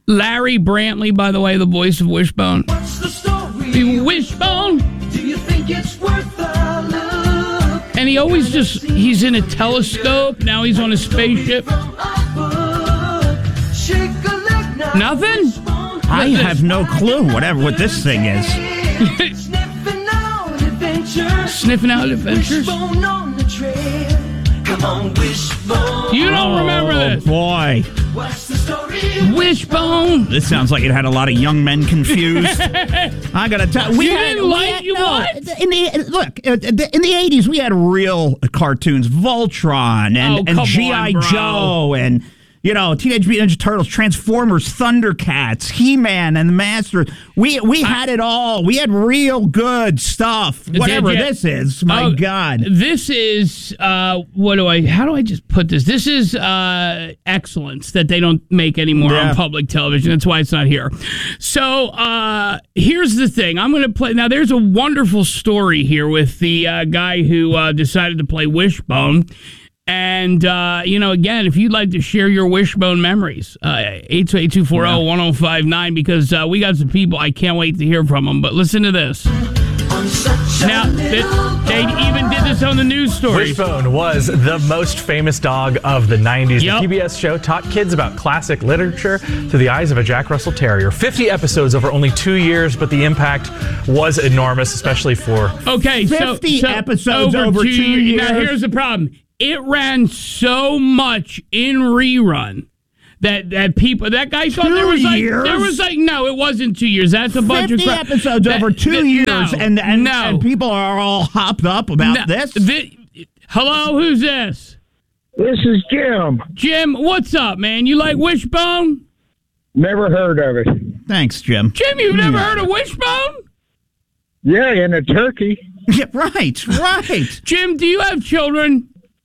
Larry Brantley, by the way, the voice of Wishbone. What's the story? Wishbone. Do you think it's worth a look? And he always he's in a telescope. Now he's on a spaceship. Nothing? I have no clue what this thing is. Sniffing out adventures? Wishbone on the trail. Come on, Wishbone. You don't remember this? Boy. What's the story? Wishbone. This sounds like it had a lot of young men confused. I gotta tell you, In the 80s, we had real cartoons, Voltron and G.I. Joe and, Teenage Mutant Ninja Turtles, Transformers, Thundercats, He-Man, and the Masters. We had it all. We had real good stuff. Whatever this is, my God. This is, how do I just put this? This is excellence that they don't make anymore on public television. That's why it's not here. So here's the thing. I'm going to play. Now, there's a wonderful story here with the guy who decided to play Wishbone. And, again, if you'd like to share your Wishbone memories, 828-240-1059, because we got some people I can't wait to hear from them. But listen to this. Now, they even did this on the news story. Wishbone was the most famous dog of the 90s. Yep. The PBS show taught kids about classic literature through the eyes of a Jack Russell Terrier. 50 episodes over only 2 years, but the impact was enormous, especially for... 50 episodes over 2 years. Now, here's the problem. It ran so much in rerun that people, that guy thought there was no, it wasn't 2 years. That's a bunch of crap. 50 episodes over 2 years, and people are all hopped up about this. Hello, who's this? This is Jim. Jim, what's up, man? You like Wishbone? Never heard of it. Thanks, Jim. Jim, you've never heard of Wishbone? Yeah, and a turkey. Yeah, right. Jim, do you have children?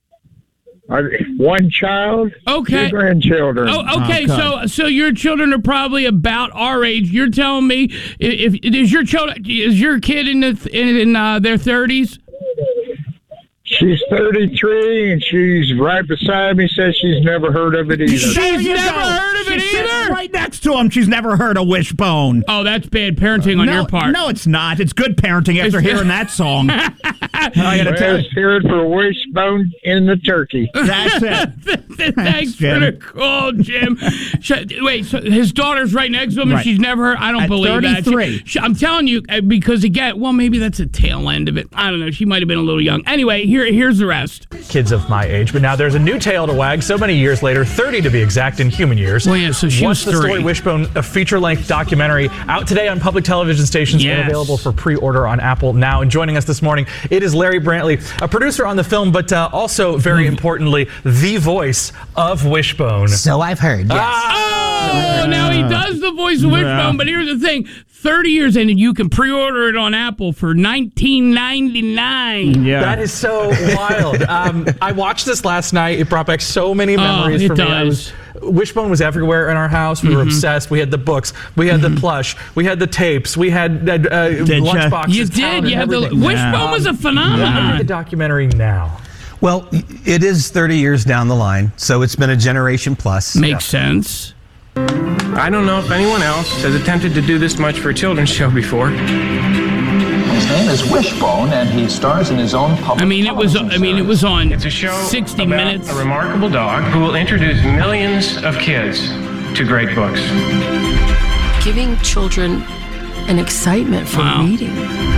One child, okay. 2 grandchildren. Oh, okay. So your children are probably about our age. You're telling me is your kid in their 30s? She's 33, and she's right beside me, says she's never heard of it either. She's never heard of it She's either? right next to him. She's never heard of Wishbone. Oh, that's bad parenting on your part. No, it's not. It's good parenting after hearing that song. I gotta tell you. Hear it for Wishbone in the turkey. That's it. Thanks for the call, Jim. Wait, so his daughter's right next to him, and she's never heard? I don't believe 33. that. I'm telling you, because again, well, maybe that's a tail end of it. I don't know. She might have been a little young. Anyway, here's the rest. Kids of my age, but now there's a new tail to wag so many years later, 30 to be exact in human years. Well, yeah, so she What's was the 3. Story Wishbone, a feature-length documentary out today on public television stations and available for pre-order on Apple now. And joining us this morning, it is Larry Brantley, a producer on the film, but also, very importantly, the voice of Wishbone. So I've heard, yes. Now he does the voice of Wishbone, but here's the thing. 30 years in, and you can pre-order it on Apple for $19.99. Yeah. That is so wild. I watched this last night. It brought back so many memories for me. Wishbone was everywhere in our house. We were obsessed. We had the books. We had the plush. We had the tapes. We had lunchboxes. You did. You had the Wishbone was a phenomenon. Look at the documentary now. Well, it is 30 years down the line, so it's been a generation plus. Makes sense. I don't know if anyone else has attempted to do this much for a children's show before. His name is Wishbone, and he stars in his own public it was on It's a show 60 about Minutes. A remarkable dog who will introduce millions of kids to great books. Giving children an excitement for reading.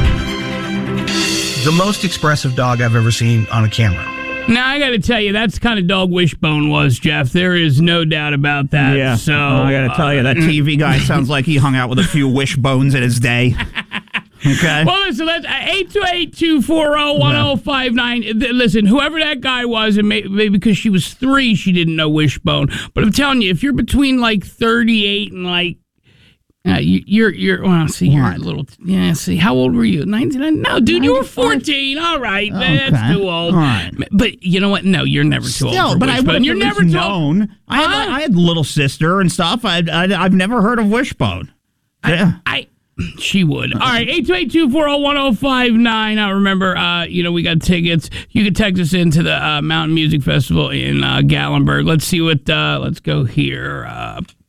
The most expressive dog I've ever seen on a camera. Now, I got to tell you, that's the kind of dog Wishbone was, Jeff. There is no doubt about that. Yeah. So I got to tell you, that TV guy sounds like he hung out with a few Wishbones in his day. Okay. Well, listen, let's 828-240-1059. Listen, whoever that guy was, and maybe because she was 3, she didn't know Wishbone. But I'm telling you, if you're between like 38 and like you're well, see, you're a little, see, how old were you? 19? No, dude, you were 14. All right, that's too old. All right. But you know what? No, you're never too old for Wishbone. You're never known. I had little sister and stuff. I've never heard of Wishbone. Yeah. She would. All right, 828-240-1059. Now, remember, we got tickets. You can text us into the Mountain Music Festival in Gatlinburg. Let's see what, let's go here.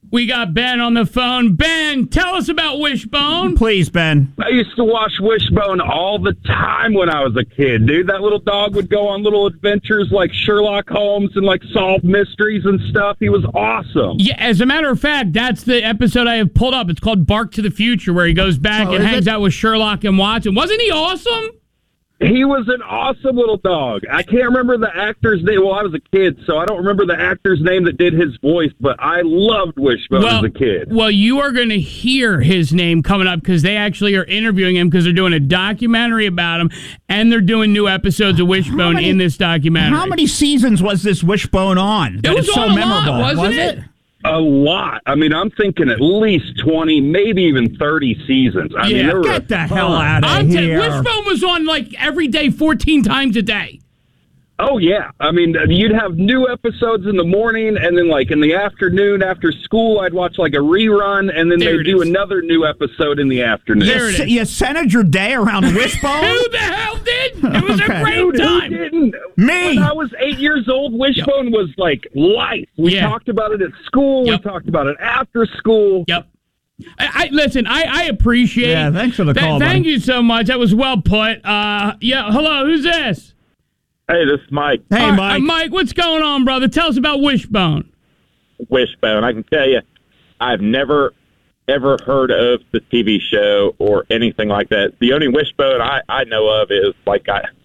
We got Ben on the phone. Ben, tell us about Wishbone. Please, Ben. I used to watch Wishbone all the time when I was a kid, dude. That little dog would go on little adventures like Sherlock Holmes and like solve mysteries and stuff. He was awesome. Yeah, as a matter of fact, that's the episode I have pulled up. It's called Bark to the Future, where he goes back and hangs out with Sherlock and Watson. Wasn't he awesome? He was an awesome little dog. I can't remember the actor's name. Well, I was a kid, so I don't remember the actor's name that did his voice, but I loved Wishbone as a kid. Well, you are going to hear his name coming up because they actually are interviewing him because they're doing a documentary about him, and they're doing new episodes of Wishbone in this documentary. How many seasons was this Wishbone on? It was so on a memorable, lot, wasn't it? A lot. I mean, I'm thinking at least 20, maybe even 30 seasons. I mean, there were get the hell out of here. Wishbone was on like every day, 14 times a day. Oh, yeah. I mean, you'd have new episodes in the morning, and then, like, in the afternoon after school, I'd watch, like, a rerun, and then they'd do another new episode in the afternoon. You centered your day around Wishbone? Who the hell did? It was a great time. Who didn't? Me. When I was 8 years old, Wishbone was, like, life. We talked about it at school. We talked about it after school. Yep. Listen, I appreciate. Yeah, thanks for the call, Thank you so much. That was well put. Hello, who's this? Hey, this is Mike. Hey, Mike. Mike, what's going on, brother? Tell us about Wishbone. Wishbone. I can tell you, I've never, ever heard of the TV show or anything like that. The only Wishbone I know of is, like,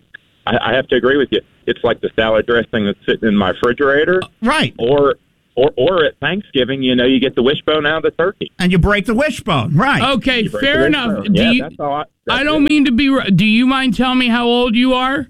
I have to agree with you. It's like the salad dressing that's sitting in my refrigerator. Right. Or at Thanksgiving, you get the Wishbone out of the turkey. And you break the wishbone. Right. Okay, fair enough. That's all. I don't mean to be... Do you mind telling me how old you are?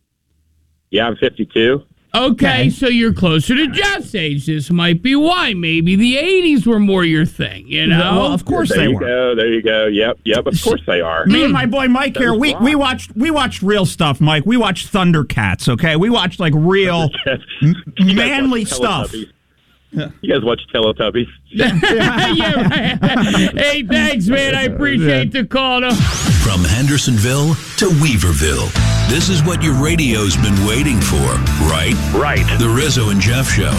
Yeah, I'm 52. Okay, so you're closer to Jeff's age. This might be why. Maybe the 80s were more your thing, you know? Well, of course they were. There you go. Yep, of course they are. Me and my boy Mike here, we watched real stuff, Mike. We watched Thundercats, okay? We watched, like, real manly stuff. You guys watch Teletubbies? Yeah, right. Hey, thanks, man. I appreciate the call. From Hendersonville to Weaverville, this is what your radio's been waiting for, right? Right. The Rizzo and Jeff Show.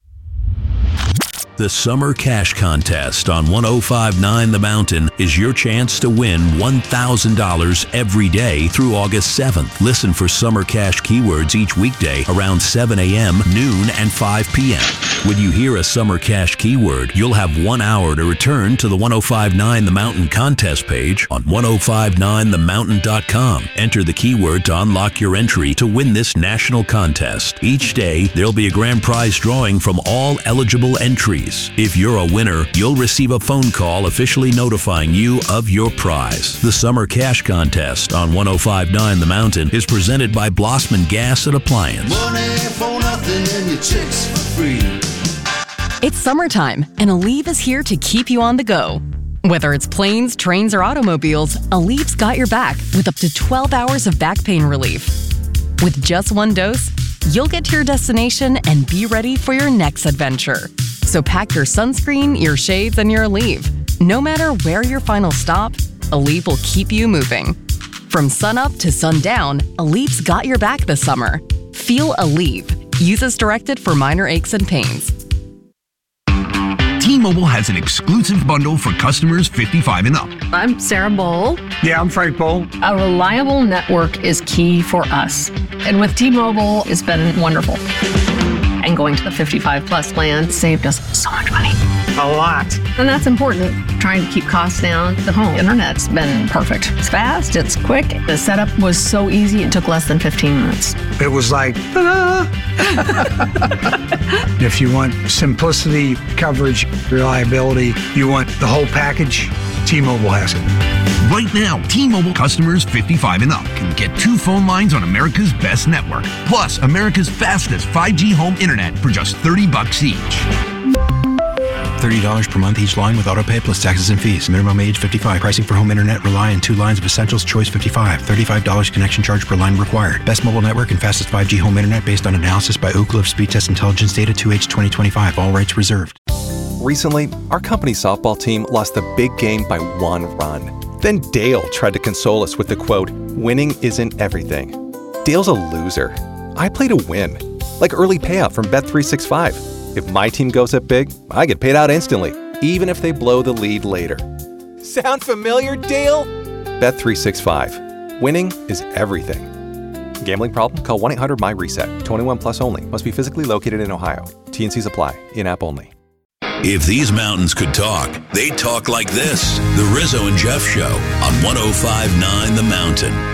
The Summer Cash Contest on 105.9 The Mountain is your chance to win $1,000 every day through August 7th. Listen for Summer Cash keywords each weekday around 7 a.m., noon, and 5 p.m. When you hear a Summer Cash keyword, you'll have 1 hour to return to the 105.9 The Mountain contest page on 1059themountain.com. Enter the keyword to unlock your entry to win this national contest. Each day, there'll be a grand prize drawing from all eligible entries. If you're a winner, you'll receive a phone call officially notifying you of your prize. The Summer Cash Contest on 105.9 The Mountain is presented by Blossman Gas and Appliance. Money for nothing and your chicks for free. It's summertime, and Aleve is here to keep you on the go. Whether it's planes, trains, or automobiles, Aleve's got your back with up to 12 hours of back pain relief. With just one dose, you'll get to your destination and be ready for your next adventure. So pack your sunscreen, your shades, and your Aleve. No matter where your final stop, Aleve will keep you moving. From sunup to sundown, Aleve's got your back this summer. Feel Aleve. Use as directed for minor aches and pains. T-Mobile has an exclusive bundle for customers 55 and up. I'm Sarah Bowl. Yeah, I'm Frank Bowl. A reliable network is key for us. And with T-Mobile, it's been wonderful. And going to the 55 plus plan saved us so much money. A lot. And that's important. Trying to keep costs down. The home internet's been perfect. It's fast, it's quick. The setup was so easy, it took less than 15 minutes. It was like, ta-da! If you want simplicity, coverage, reliability, you want the whole package, T-Mobile has it. Right now, T-Mobile customers 55 and up can get 2 phone lines on America's best network, plus America's fastest 5G home internet for just $30 each. $30 per month each line with autopay plus taxes and fees. Minimum age 55. Pricing for home internet rely on 2 lines of Essentials Choice 55. $35 connection charge per line required. Best mobile network and fastest 5G home internet based on analysis by Ookla of Speed Test Intelligence data 2H 2025. All rights reserved. Recently, our company softball team lost the big game by 1 run. Then Dale tried to console us with the quote, "Winning isn't everything." Dale's a loser. I play to win. Like early payout from Bet365. If my team goes up big, I get paid out instantly. even if they blow the lead later. Sound familiar, Dale? Bet365. Winning is everything. Gambling problem? Call 1-800-MY-RESET. 21 plus only. Must be physically located in Ohio. T&Cs apply. In-app only. If these mountains could talk, they'd talk like this. The Rizzo and Jeff Show on 105.9 The Mountain.